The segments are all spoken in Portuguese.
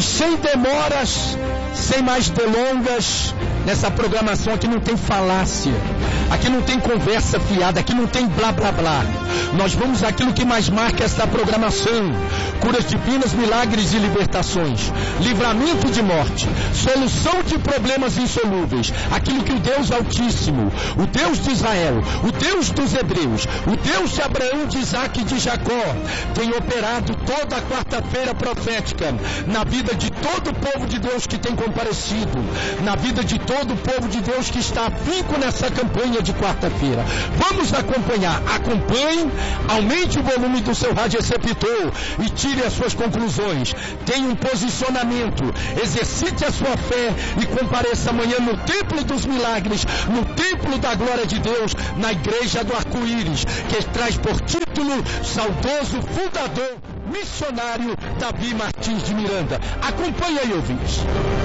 sem demoras, sem mais delongas, nessa programação aqui não tem falácia, aqui não tem conversa fiada, aqui não tem blá blá blá. Nós vamos àquilo que mais marca essa programação: curas divinas, milagres e libertações, livramento de morte, solução de problemas insolúveis, aquilo que o Deus Altíssimo, o Deus de Israel, o Deus dos Hebreus, o Deus de Abraão, de Isaac e de Jacó, tem operado toda a quarta-feira profética na vida de todo o povo de Deus que tem comparecido, na vida de todo o povo de Deus que está afinco nessa campanha de quarta-feira. Vamos acompanhar. Acompanhe, aumente o volume do seu radioreceptor e tire as suas conclusões. Tenha um posicionamento, exercite a sua fé e compareça amanhã no Templo dos Milagres, no Templo da Glória de Deus, na Igreja do Arco-Íris, que traz por título saudoso fundador missionário Davi Martins de Miranda. Acompanhe aí, ouvintes.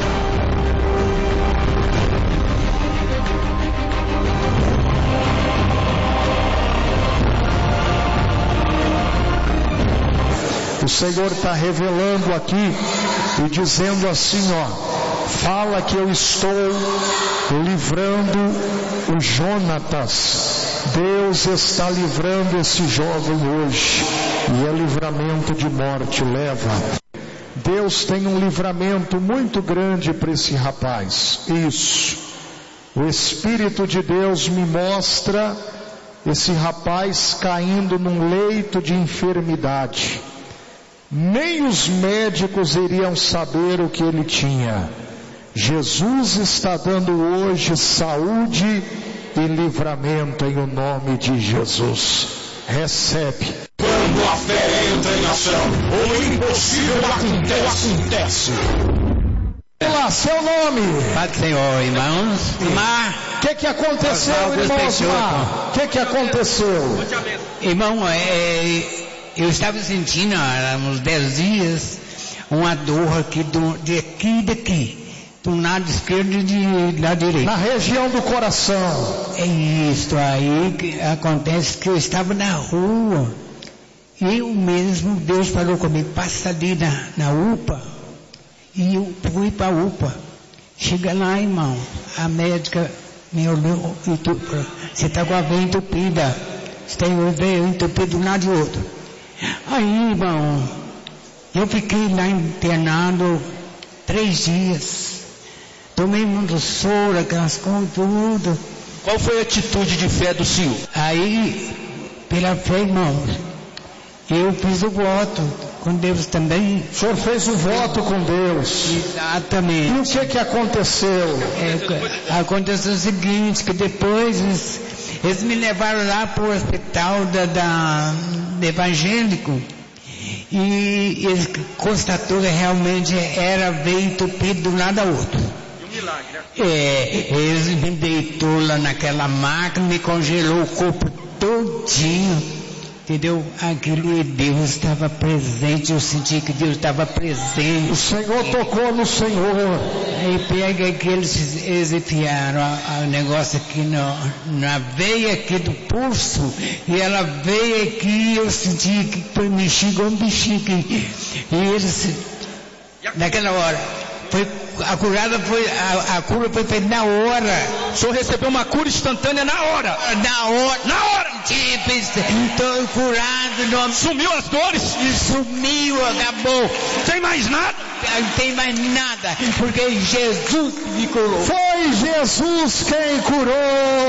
O Senhor está revelando aqui e dizendo assim, fala que eu estou livrando o Jonatas. Deus está livrando esse jovem hoje, e é livramento de morte, leva. Deus tem um livramento muito grande para esse rapaz. Isso. O Espírito de Deus me mostra esse rapaz caindo num leito de enfermidade. Nem os médicos iriam saber o que ele tinha. Jesus está dando hoje saúde e livramento em o nome de Jesus. Recebe. Quando a fé entra em ação, o impossível acontece. Olá, seu nome? Paz do Senhor, irmãos. O que aconteceu, irmãos? O que aconteceu? Irmão, eu estava sentindo há uns 10 dias uma dor aqui daqui, do lado esquerdo e do lado direito. Na região do coração. É isso aí que acontece, que eu estava na rua. Eu mesmo, Deus falou comigo, passa ali na UPA. E eu fui para a UPA. Chega lá, irmão, a médica me olhou, você está com a veia entupida. Você tem a veia entupida de um lado e outro. Aí, irmão, eu fiquei lá internado 3 dias. Tomei muito soro, aquelas coisas, tudo. Qual foi a atitude de fé do senhor? Aí, pela fé, irmão, eu fiz o voto com Deus também. O senhor fez o voto com Deus? Exatamente. E o que aconteceu? Aconteceu o seguinte, que depois eles me levaram lá para o hospital do evangélico e eles constatou que realmente era veio entupido de um lado ao outro. Eles me deitou lá naquela máquina, me congelou o corpo todinho. Entendeu? Aquele Deus estava presente, eu senti que Deus estava presente. O Senhor tocou no Senhor. Aí pega que eles enfiaram o negócio aqui na veia aqui do pulso, e ela veio aqui, eu senti que me chegou um bichinho aqui. E eles, naquela hora, a cura foi feita na hora. O senhor recebeu uma cura instantânea na hora. Na hora. Tipo, estou curado. Sumiu as dores? Sumiu, acabou. Tem mais nada? Não tem mais nada, porque Jesus me curou. Foi Jesus quem curou.